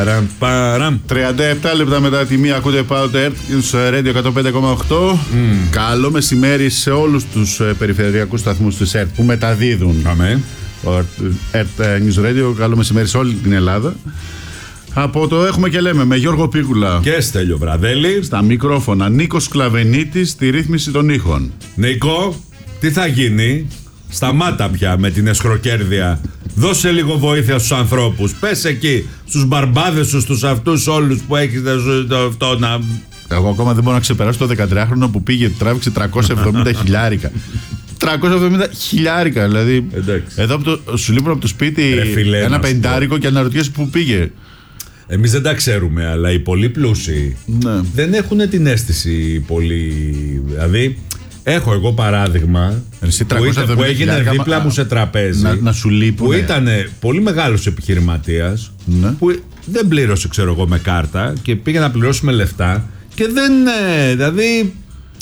37 λεπτά μετά τη μία ακούτε Powder στο Radio 105,8. Καλό μεσημέρι σε όλους τους περιφερειακούς σταθμούς της ΕΡΤ που μεταδίδουν. Αμέ. ΕΡΤ News Radio. Καλό μεσημέρι σε όλη την Ελλάδα. Από το έχουμε και λέμε με Γιώργο Πίκουλα και Στέλιο Βραδέλη στα μικρόφωνα, Νίκος Κλαβενίτης στη ρύθμιση των ήχων. Νίκο, τι θα γίνει? Σταμάτα πια με την εσχροκέρδεια. Δώσε λίγο βοήθεια στους ανθρώπους. Πες εκεί στους μπαρμπάδες σου, στους αυτούς όλους που έχεις αυτό να... Εγώ ακόμα δεν μπορώ να ξεπεράσω το 13χρονο που πήγε, τράβηξε 370 χιλιάρικα. 370 χιλιάρικα, δηλαδή. Εντάξει. Εδώ σου λείπουν από το σπίτι ένα πεντάρικο και αναρωτιέσαι που πήγε. Εμείς δεν τα ξέρουμε, αλλά οι πολύ πλούσιοι δεν έχουν την αίσθηση πολύ. Δηλαδή, έχω εγώ παράδειγμα που έγινε δίπλα μου σε τραπέζι. Να σου λείπουν. Που ήταν πολύ μεγάλος επιχειρηματίας. Που δεν πλήρωσε, ξέρω εγώ, με κάρτα και πήγε να πληρώσει με λεφτά. Και δεν. Δηλαδή.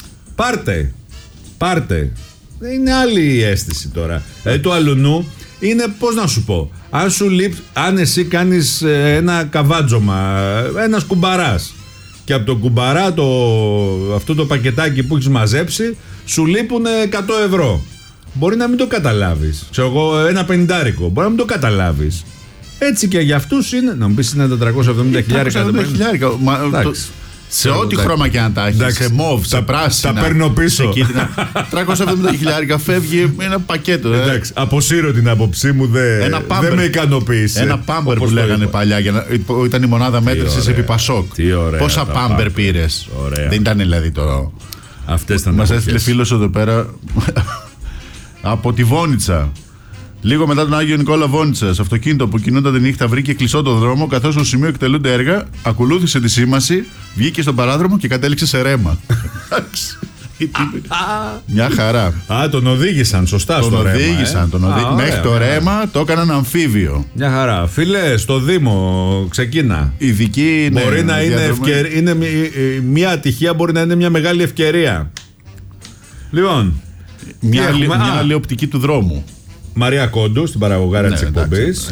Πάρτε. Είναι άλλη η αίσθηση τώρα. Το αλουνού είναι, πώς να σου πω, αν εσύ κάνεις ένα καβάτζωμα, ένας κουμπαράς, και από το κουμπαρά αυτό το πακετάκι που έχεις μαζέψει σου λείπουν 100 ευρώ. Μπορεί να μην το καταλάβεις. Ξέρω εγώ, ένα πενηντάρικο. Μπορεί να μην το καταλάβεις. Έτσι και για αυτούς είναι. Να μου πεις είναι τα 370 χιλιάρικα. Σε ό,τι χρώμα και αν τα έχει, σε μοβ, σε πράσινα. Τα παίρνω πίσω. 370 χιλιάρικα φεύγει ένα πακέτο. Εντάξει, αποσύρω την άποψή μου, δεν με ικανοποίησε. Ένα πάμπερ που λέγανε παλιά, που ήταν η μονάδα μέτρησης επί Πασόκ. Πόσα πάμπερ πήρες? Δεν ήταν δηλαδή το. Αυτές ήταν. Μας έστειλε φίλος εδώ πέρα από τη Βόνιτσα. Λίγο μετά τον Άγιο Νικόλα Βόνιτσας, αυτοκίνητο που κινούνταν τη νύχτα βρήκε κλειστό το δρόμο, καθώς στο σημείο εκτελούνται έργα, ακολούθησε τη σήμαση, βγήκε στον παράδρομο και κατέληξε σε ρέμα. Μια χαρά. Τον οδήγησαν σωστά στο ρέμα. Μέχρι το ρέμα το έκαναν αμφίβιο. Μια χαρά. Φίλε, στο Δήμο ξεκίνα. Ειδική μπορεί να είναι μια ατυχία, μπορεί να είναι μια μεγάλη ευκαιρία. Λοιπόν, μια άλλη οπτική του δρόμου. Μαρία Κόντου, στην παραγωγάρα της εκπομπής.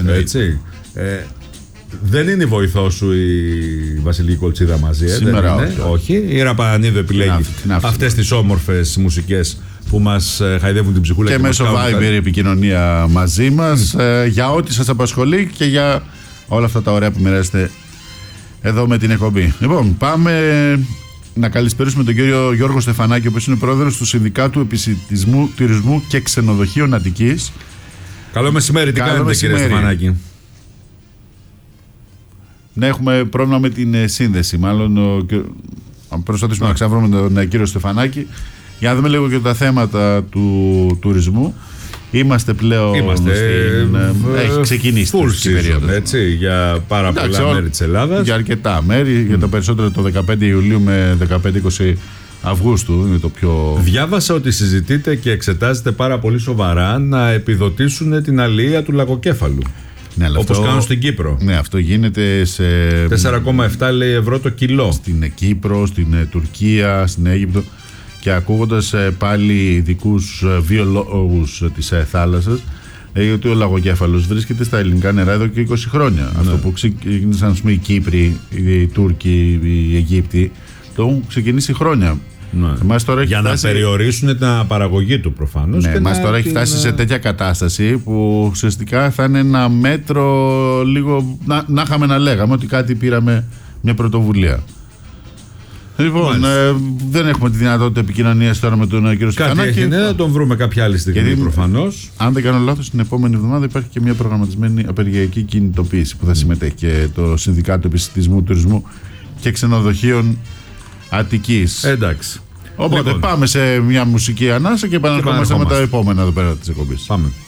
Δεν είναι η βοηθός σου η Βασιλική Κολτσίδα μαζί. Σήμερα όχι. Η Ήρα Πανανίδου επιλέγει αυτές τις όμορφες μουσικές που μας χαϊδεύουν την ψυχούλα. Και μέσω Viber επικοινωνία μαζί μας για ό,τι σας απασχολεί και για όλα αυτά τα ωραία που μοιράζετε εδώ με την εκπομπή. Λοιπόν, πάμε να καλησπέρισουμε τον κύριο Γιώργο Στεφανάκη, ο οποίος είναι πρόεδρος του Συνδικάτου Επισιτισμού, Τουρισμού και Ξενοδοχείων Αττικής. Καλό μεσημέρι, τι κάνετε κύριε Στεφανάκη? Ναι, έχουμε πρόβλημα με την σύνδεση. Μάλλον προσπαθήσουμε να ξαβρούμε τον κύριο Στεφανάκη για να δούμε λίγο και τα θέματα του τουρισμού. Είμαστε πλέον έχει ξεκινήσει full season, έτσι, για πάρα πολλά μέρη της Ελλάδας. Για αρκετά μέρη, για το περισσότερο το 15 Ιουλίου με 15-20 Αυγούστου είναι το πιο... Διάβασα ότι συζητείτε και εξετάζετε πάρα πολύ σοβαρά να επιδοτήσουν την αλληλεία του λαγοκέφαλου. Ναι, όπως κάνουν στην Κύπρο. Ναι, αυτό γίνεται σε 4,7 λέει ευρώ το κιλό. Στην Κύπρο, στην Τουρκία, στην Αίγυπτο. Και ακούγοντας πάλι ειδικούς βιολόγους της θάλασσας, λέει ότι ο λαγοκέφαλος βρίσκεται στα ελληνικά νερά εδώ και 20 χρόνια. Ναι. Αυτό που ξεκίνησαν, ας πούμε, οι Κύπροι, οι Τούρκοι, οι Αιγύπτιοι, το έχουν ξεκινήσει χρόνια. Ναι. Τώρα για να περιορίσουν την παραγωγή του προφανώς. Ναι, μας τώρα έχει φτάσει σε τέτοια κατάσταση που ουσιαστικά θα είναι ένα μέτρο λίγο. Να είχαμε να λέγαμε ότι κάτι πήραμε μια πρωτοβουλία. Λοιπόν, δεν έχουμε τη δυνατότητα επικοινωνίας τώρα με τον κύριο Στεφανάκη. Να τον βρούμε κάποια άλλη στιγμή προφανώς. Αν δεν κάνω λάθος, την επόμενη εβδομάδα υπάρχει και μια προγραμματισμένη απεργιακή κινητοποίηση που θα συμμετέχει και το Συνδικάτο Επισιτισμού, Τουρισμού και Ξενοδοχείων Αττικής. Εντάξει. Οπότε πάμε σε μια μουσική ανάσα και επαναρχόμαστε με τα επόμενα εδώ πέρα της εκπομπής. Πάμε.